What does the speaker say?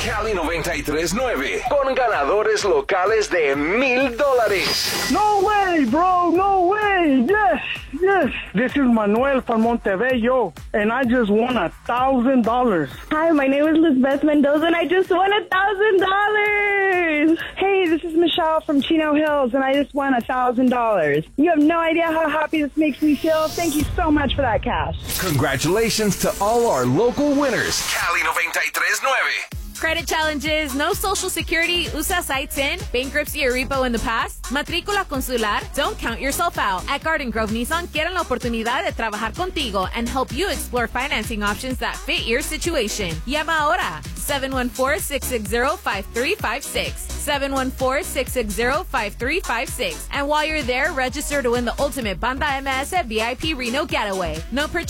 Cali 93.9 con ganadores locales de $1,000. No way, bro, no way. Yes. This is Manuel from Montebello, and I just won $1,000. Hi, my name is Lizbeth Mendoza, and I just won $1,000. Hey, this is Michelle from Chino Hills, and I just won $1,000. You have no idea how happy this makes me feel. Thank you so much for that cash. Congratulations to all our local winners. Cali 93.9. Credit challenges, no social security, usa sites in, bankruptcy or repo in the past, matrícula consular, don't count yourself out. At Garden Grove Nissan quieren la oportunidad de trabajar contigo and help you explore financing options that fit your situation. Llama ahora, 714-660-5356. 714-660-5356. And while you're there, register to win the ultimate Banda MS VIP Reno Getaway. No purchase